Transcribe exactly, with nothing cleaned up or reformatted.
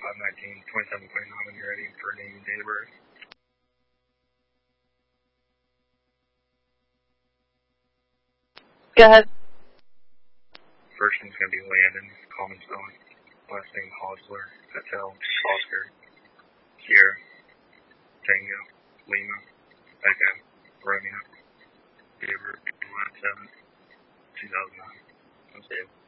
five nineteen, twenty-seven twenty-nine when you're ready for name and date of birth. Go ahead. First name's going to be Landon, common spelling. Last name Hosler, Patel, Oscar, Sierra, Tango, Lima, Echo, Romeo. Date of birth, July seventh, two thousand nine. That's it.